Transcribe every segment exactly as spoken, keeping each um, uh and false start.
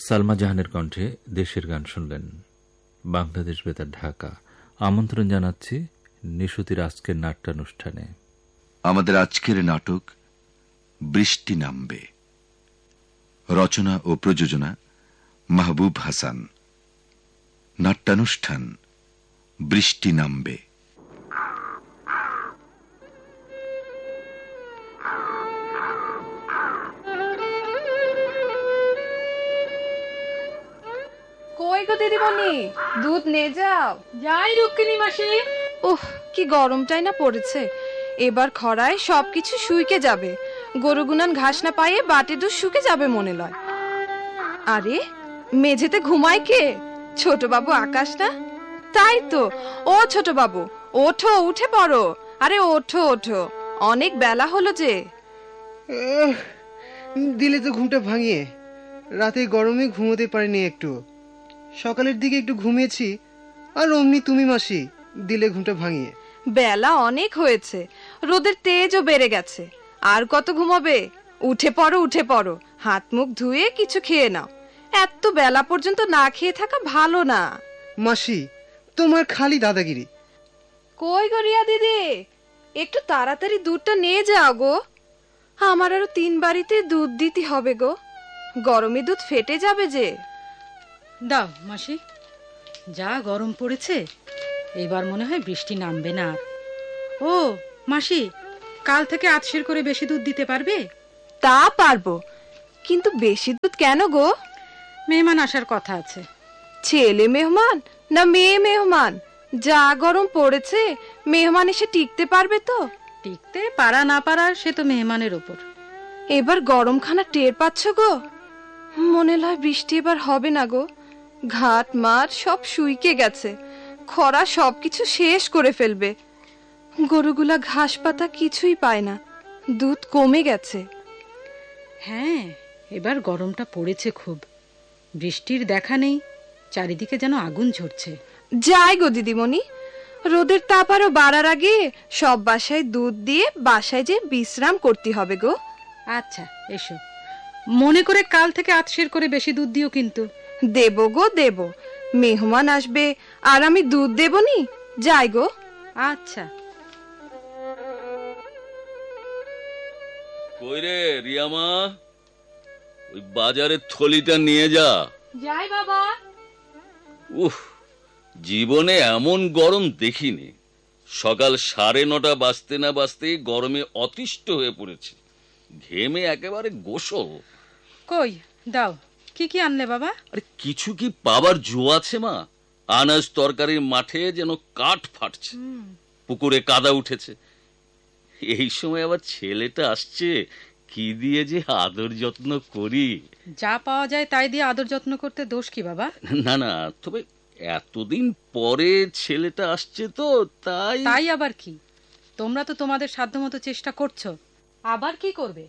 সালমা জাহানের কণ্ঠে দেশের গান শুনলেন। বাংলাদেশ বেতার ঢাকা আমন্ত্রণ জানাচ্ছি নিশুতির আজকের নাট্যানুষ্ঠানে। আমাদের আজকের নাটক বৃষ্টি নামবে, রচনা ও প্রযোজনা মাহবুব হাসান। নাট্যানুষ্ঠান বৃষ্টি নামবে। কই গো দিদিমণি, দুধ নিয়ে যাও। যাই রুক্মিণী মাসি। উহ, কি গরমটাই না পড়েছে। এবার খরায় সবকিছু শুইকে যাবে। গরুগুনান ঘাস না পাইয়ে বাটে দুধ শুকে যাবে মনে লয়। আরে মেঝেতে ঘুমায় কে? ছোট বাবু আকাশ না? তাই তো। ও ছোট বাবু, ওঠো, উঠে পড়ো। আরে ওঠো ওঠো, অনেক বেলা হলো যে। দিলে তো ঘুমটা ভাঙিয়ে। রাতে গরমে ঘুমোতে পারিনি একটু। সকালের দিকে একটু ঘুমিয়েছি, আর অমনি তুমি মাসি দিলে ঘুমটা ভাঙিয়ে। বেলা অনেক হয়েছে, রোদের তেজও বেড়ে গেছে। আর কত ঘুমাবে? উঠে পড়ো উঠে পড়ো, হাত মুখ ধুয়ে কিছু খেয়ে নাও। এত বেলা পর্যন্ত না খেয়ে থাকা ভালো না। মাসি, তোমার খালি দাদাগিরি। কই গো রিয়া দিদি, একটু তাড়াতাড়ি দুধটা নিয়ে যাও গো। আমার আরো তিন বাড়িতে দুধ দিতে হবে গো, গরমে দুধ ফেটে যাবে যে। দাও মাসি, যা গরম পড়েছে, এবার মনে হয় বৃষ্টি নামবে না। ও মাসি, কাল থেকে আধশের করে বেশি দুধ দিতে পারবে? তা পারবো, কিন্তু বেশি দুধ কেন গো? মেহমান আসার কথা আছে। ছেলে মেহমান না মেয়ে মেহমান? যা গরম পড়েছে, মেহমান এসে টিকতে পারবে তো? টিকতে পারা না পারা সে তো মেহমানের ওপর। এবার গরমখানা টের পাচ্ছ গো? মনে হয় বৃষ্টি এবার হবে না গো। ঘাট মাঠ সব শুইকে গেছে, খরা সবকিছু শেষ করে ফেলবে। গরুগুলা ঘাস পাতা কিছুই পায় না, দুধ কমে গেছে। হ্যাঁ, এবার গরমটা পড়েছে খুব। বৃষ্টির দেখা নেই, চারিদিকে যেন আগুন ঝরছে। যাই গো দিদিমণি, রোদের তাপ আরো বাড়ার আগে সব বাসায় দুধ দিয়ে বাসায় যে বিশ্রাম করতে হবে গো। আচ্ছা এসো, মনে করে কাল থেকে আধশের করে বেশি দুধ দিও কিন্তু। দেব গো দেব, মেহমান আসবে আর আমি দুধ দেবনি। যাই গো। আচ্ছা। কই রে রিয়ামা, ওই বাজারের থলিটা নিয়ে যা। যাই বাবা। উহ, জীবনে এমন গরম দেখিনি। সকাল সাড়ে নটা বাজতে না বাজতে গরমে অতিষ্ঠ হয়ে পড়েছে, ঘেমে একেবারে গোসল। কই দাও, কি কি আনলে বাবা? আরে কিছু কি পাবার জো আছে মা? আনাজ তরকারির মাঠে যেন কাঠ ফাটছে, পুকুরে কাদা উঠেছে। এই সময় আবার ছেলেটা আসছে, কি দিয়ে যে আদর যত্ন করি। যা পাওয়া যায় তাই দিয়ে আদর যত্ন করতে দোষ কি বাবা? না না, তবে এতদিন পরে ছেলেটা আসছে তো তাই। তাই আবার কি? তোমরা তো তোমাদের সাধ্যমতো চেষ্টা করছো, আবার কি করবে?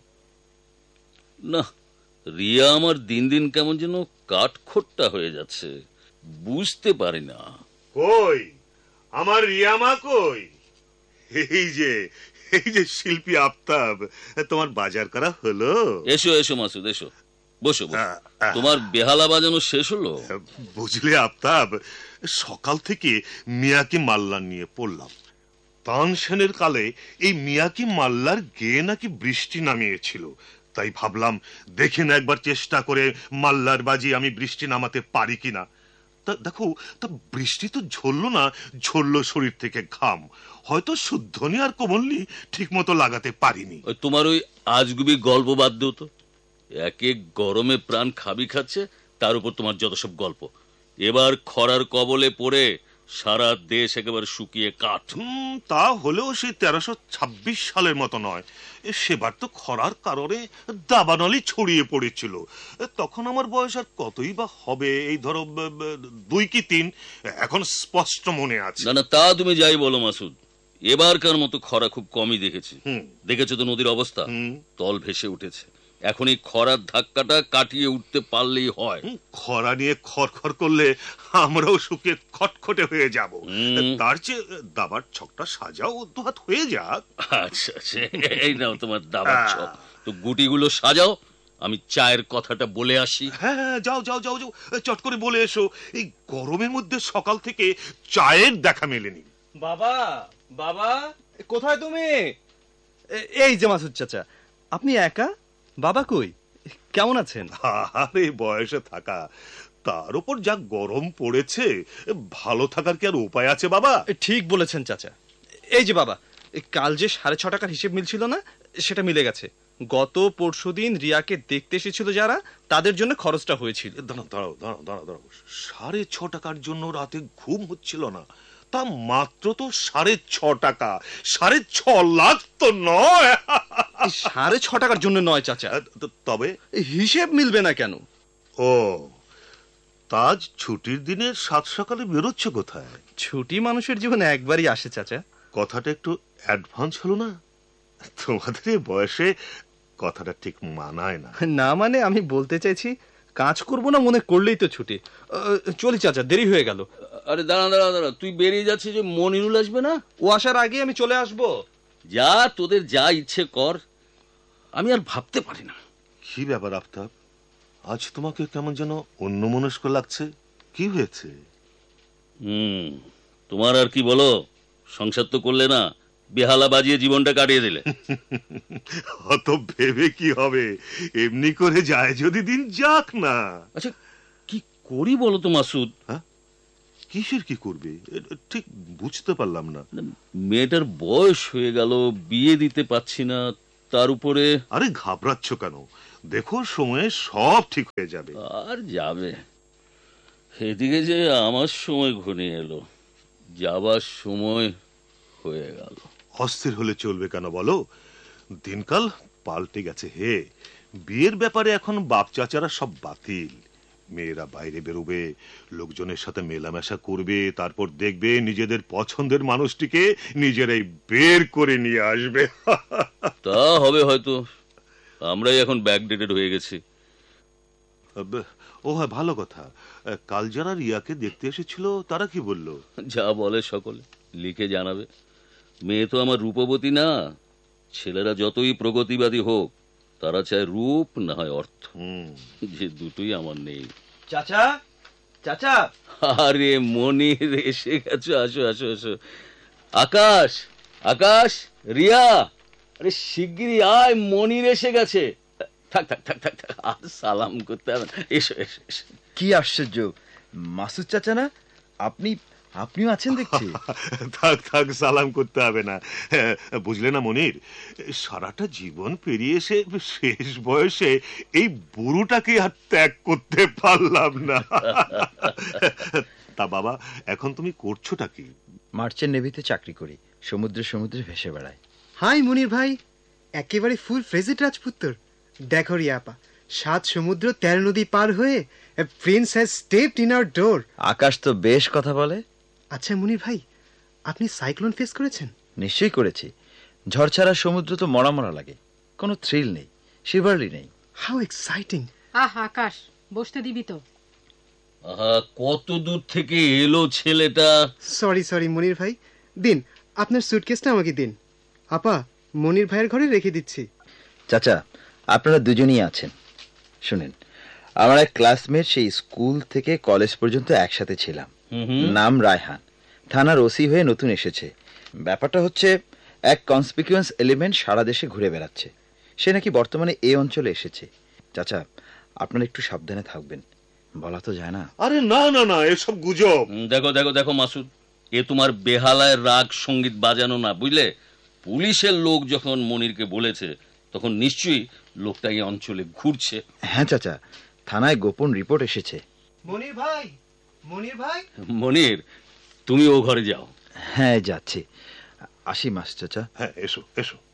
না, রিয়া আমার দিন দিন কেমন যেন কাঠখোট্টা হয়ে যাচ্ছে, বুঝতে পারি না। কই আমার রিয়ামা কই? এই যে এই যে শিল্পী আফতাব, তোমার বাজার করা হলো? এসো এসো মাসুদ, এসো, বসো বসো। তোমার বেহালা বাজানো শেষ হলো? বুঝলে আফতাব, সকাল থেকে মিয়াকি মাল্লা নিয়ে পড়লাম। তানসেনের কালে এই মিয়াকি মাল্লার গেয়ে নাকি বৃষ্টি নামিয়েছিল, তাই ভাবলাম দেখে না একবার চেষ্টা করে মাল্লার বাজি আমি বৃষ্টি নামাতে পারি কিনা। তা দেখো, তা বৃষ্টি তো ঝরলো না, ঝরলো শরীর থেকে ঘাম। হয়তো শুদ্ধনি আর কোমলনি ঠিক মতো লাগাতে পারিনি। তোমার ওই আজগুবি গল্প বাদ দিও তো। এক এক গরমে প্রাণ খাবি খাচ্ছে, তার উপর তোমার যত সব গল্প। এবার খরার কবলে পড়ে সারা দেশ একেবারে শুকিয়ে কাঠ। তা হলেও সেই তেরোশো ছাব্বিশ সালের মতো নয়। সেবার তো খরার কারণে দাবানলি ছড়িয়ে পড়েছিল। তখন আমার বয়স আর কতই বা হবে, এই ধরো দুই কি তিন, এখন স্পষ্ট মনে আছে। না না, তা তুমি যাই বলো মাসুদ, এবারকার মতো খরা খুব কমই দেখেছি। দেখেছো তো নদীর অবস্থা, তল ভেসে উঠেছে। এখন এই খরার ধাক্কাটা কাটিয়ে উঠতে পারলেই হয়। খরা নিয়ে খড়খড় করলে আমরাও শুকিয়ে খটখটে হয়ে যাব। তার চেয়ে দাবার ছকটা সাজাও, দুহাত হয়ে যাক। আচ্ছা আচ্ছা, এই নাও তোমার দাবার ছক। তো গুটিগুলো সাজাও, আমি চায়ের কথাটা বলে আসি। হ্যাঁ হ্যাঁ, যাও যাও যাও যাও, চট করে বলে এসো। এই গরমের মধ্যে সকাল থেকে চায়ের দেখা মেলেনি। বাবা, বাবা, কোথায় তুমি? এ- এই যে মাসুদ চাচা, আপনি একা? বাবা কই? কেমন আছেন? আরে বয়সে থাকা, তার উপর যা গরম পড়েছে, ভালো থাকার কি আর উপায় আছে বাবা? ঠিক বলেছেন চাচা। এই যে বাবা, এই কাল যে সাড়ে ছ টাকার হিসেব মিলছিল না, সেটা মিলে গেছে। গত পরশুদিন রিয়াকে দেখতে এসেছিল যারা, তাদের জন্য খরচটা হয়েছিল। দাঁড়াও দাঁড়াও দাঁড়াও দাঁড়াও দাঁড়াও, সাড়ে ছ টাকার জন্য রাতে ঘুম হচ্ছিল না? তা মাত্র তো সাড়ে ছ টাকা, সাড়ে ছ লাখ তো নয়। এই সাড়ে ছ টাকার জন্য নয় চাচা। ত- তবে এই হিসেব মিলবে না কেন? ও, তাজ ছুটির দিনে সাত সকালে বেরোচ্ছ কোথায়? ছুটি মানুষের জীবনে একবারই আসে চাচা। কথাটা একটু অ্যাডভান্স হলো না? তোমাদের এই বয়সে কথাটা ঠিক মানায় না। না মানে আমি বলতে চাইছি, কাজ করবো না মনে করলেই তো ছুটি। আহ, চলি চাচা, দেরি হয়ে গেল। আরে দাঁড়া দাঁড়া দাঁড়া, তুই বেরিয়ে যাচ্ছিস যে মনিরুল আসবে না? ও আসার আগে আমি চলে আসবো। যা, তোদের যা ইচ্ছে কর, আমি আর ভাবতে পারি না। কি ব্যাপার আফতাব, আজ তোমাকে কেমন যেন অন্যমনস্ক লাগছে, কি হয়েছে? হুম, তোমার আর কি বলো, সংসার তো করলে না, বেহালা বাজিয়ে জীবনটা কাটিয়ে দিলে। অত ভেবে কি হবে, এমনি করে যায় যদি দিন যাক না। আচ্ছা কি করি বলো তো মাসুদ? হ্যাঁ, কিসের কি করবে এ- ঠিক বুঝতে পারলাম না। মেয়েটার বয়স হয়ে গেল, বিয়ে দিতে পাচ্ছি না, তার উপরে আরে ঘাবড়াচ্ছ কেন? দেখো সময়ে সব ঠিক হয়ে যাবে। আর যাবে। এদিকে যে আমার সময় ঘনিয়ে এলো, যাবার সময় হয়ে গেল। অস্থির হলে চলবে কেন বলো? দিনকাল পাল্টে গেছে হে। বিয়ের ব্যাপারে এখন বাপ চাচারা সব বাতিল। মেয়েরা বাইরে বেরোবে, লোকজনের সাথে মেলামেশা করবে, তারপর দেখবে নিজেদের পছন্দের মানুষটিকে নিজেরাই বের করে নিয়ে আসবে। তা হবে হয়তো, আমরাই এখন ব্যাকডেটেড হয়ে গেছি। ও হ্যাঁ, ভালো কথা। কাল যারা রিয়াকে দেখতে এসেছিল তারা কি বলল? যা বলে সকলে লিখে জানাবে। মেয়ে তো আমার রূপবতী না। ছেলেরা যতই প্রগতিবাদী হোক, তারা চায় রূপ না হয় অর্থ, হুম, যে দুটোই আমার নেই। চাচা, চাচা, আরে মনির এসে গেছো, আসো আসো আসো। আকাশ, আকাশ, রিয়া, আরে শিগগিরই আয়, মনির এসে গেছে। থাক থাক থাক থাক থাক, আর সালাম করতে হবে না। এসো এসো এসো। কি আশ্চর্য, মাসুদ চাচা না? আপনি আপনিও আছেন দেখছি। থাক থাক, সালাম করতে হবে না। হ্যাঁ, বুঝলে না মনির, সারাটা জীবন পেরিয়ে এসে শেষ বয়সে এই বুড়োটাকে আর ত্যাগ করতে পারলাম না। তা বাবা, এখন তুমি করছোটা কি? মার্চেন্ট নেভিতে চাকরি করি, সমুদ্রে সমুদ্রে ভেসে বেড়াই। হাই মনির ভাই, একেবারে ফুল ফ্রেজেড রাজপুত্তর। দেখো রিয়াপা, সাত সমুদ্র তেরো নদী পার হয়ে Prince has stepped in our ডোর। আকাশ তো বেশ কথা বলে। আচ্ছা মনির ভাই, আপনি সাইক্লোন ফেস করেছেন? নিশ্চয়ই করেছি। ঝড় ছাড়া সমুদ্র তো মরা মরা লাগে, কোনো থ্রিল নেই, শিভারলি নেই। How exciting. আহ আকাশ, বসতে দিবি তো? আহা, কত দূর থেকে এলো ছেলেটা। সরি সরি মনির ভাই, দিন আপনার সুটকেসটা আমাকে দিন। আপা, মনির ভাইয়ের ঘরে রেখে দিচ্ছি। চাচা, আপনারা দুজনেই আছেন। শুনেন, আমার এক ক্লাসমেট, সেই স্কুল থেকে কলেজ পর্যন্ত একসাথে ছিলাম। নাম রায়হান, থানার ওসি হয়ে নতুন এসেছে। ব্যাপারটা হচ্ছে, এক কনসপিকুয়েন্স এলিমেন্ট সারা দেশে ঘুরে বেড়াচ্ছে। সে নাকি বর্তমানে এই অঞ্চলে এসেছে। চাচা, আপনারা একটু সাবধানে থাকবেন, বলা তো যায় না। আরে না না না, এসব গুজব। হুম, দেখো দেখো দেখো মাসুদ, এ তোমার বেহালায় রাগ সঙ্গীত বাজানো না, বুঝলে? পুলিশের লোক যখন মনিরকে বলেছে, তখন নিশ্চয়ই লোকটা এই অঞ্চলে ঘুরছে। হ্যাঁ চাচা, থানায় গোপন রিপোর্ট এসেছে। মনির ভাই, মনির ভাই। মনির, তুমি ও ঘরে যাও। হ্যাঁ যাচ্ছি, আসি মাস চাচা। হ্যাঁ, এসো এসো।